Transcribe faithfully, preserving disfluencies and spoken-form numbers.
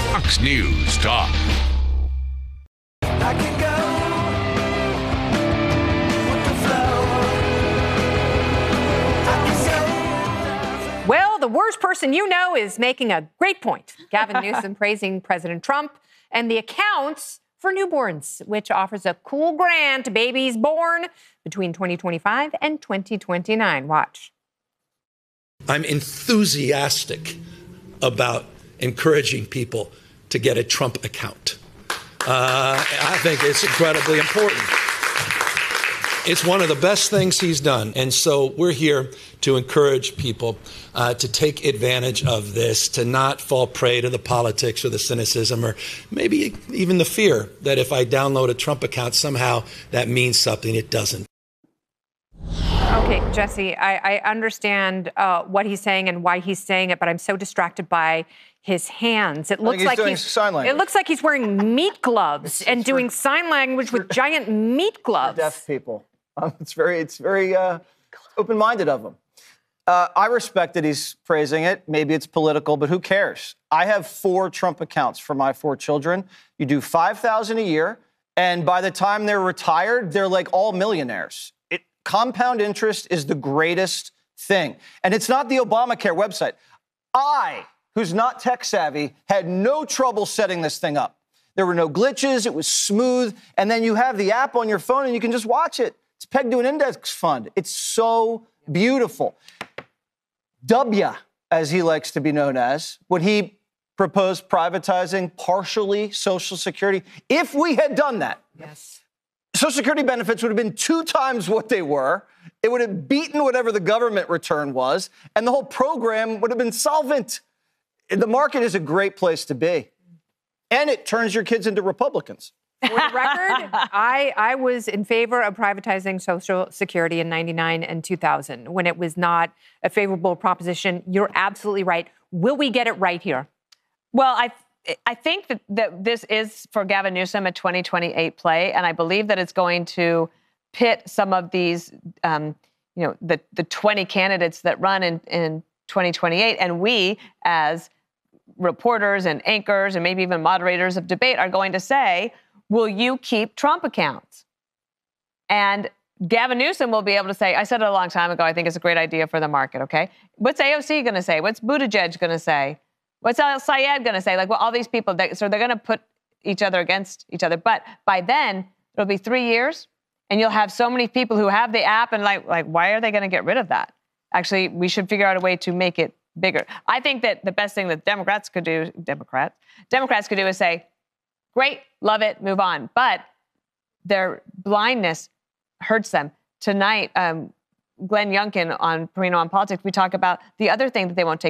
Fox News Talk. I can go with the flow. I can go. Well, the worst person you know is making a great point. Gavin Newsom praising President Trump and the accounts for newborns, which offers a cool grant to babies born between twenty twenty-five and twenty twenty-nine. Watch. I'm enthusiastic about encouraging people to get a Trump account. Uh, I think it's incredibly important. It's one of the best things he's done. And so we're here to encourage people uh, to take advantage of this, to not fall prey to the politics or the cynicism or maybe even the fear that if I download a Trump account, somehow that means something. It doesn't. Okay, Jesse, I, I understand uh, what he's saying and why he's saying it, but I'm so distracted by his hands. It looks he's like doing he's sign language. It looks like he's wearing meat gloves and doing sign language with giant meat gloves. Deaf people. Um, it's very, it's very uh, open-minded of him. Uh, I respect that he's praising it. Maybe it's political, but who cares? I have four Trump accounts for my four children. You do five thousand dollars a year, and by the time they're retired, they're like all millionaires. It, compound interest is the greatest thing. And it's not the Obamacare website. I, who's not tech savvy, had no trouble setting this thing up. There were no glitches. It was smooth. And then you have the app on your phone and you can just watch it. It's pegged to an index fund. It's so beautiful. W, as he likes to be known as, when he proposed privatizing partially Social Security, if we had done that, Yes. Social Security benefits would have been two times what they were. It would have beaten whatever the government return was, and the whole program would have been solvent. The market is a great place to be. And it turns your kids into Republicans. For the record, I, I was in favor of privatizing Social Security in ninety-nine and two thousand when it was not a favorable proposition. You're absolutely right. Will we get it right here? Well, I I think that, that this is, for Gavin Newsom, a twenty twenty-eight play, and I believe that it's going to pit some of these, um, you know, the, the twenty candidates that run in, in twenty twenty-eight, and we, as reporters and anchors and maybe even moderators of debate, are going to say, will you keep Trump accounts? And Gavin Newsom will be able to say, I said it a long time ago, I think it's a great idea for the market, okay? What's A O C going to say? What's Buttigieg going to say? What's Al Sayed going to say? Like, well, all these people, they, so they're going to put each other against each other. But by then, it'll be three years, and you'll have so many people who have the app, and like, like why are they going to get rid of that? Actually, we should figure out a way to make it bigger. I think that the best thing that Democrats could do, Democrats, Democrats could do is say, great, love it, move on. But their blindness hurts them. Tonight, um, Glenn Youngkin on Perino on Politics, we talk about the other thing that they won't take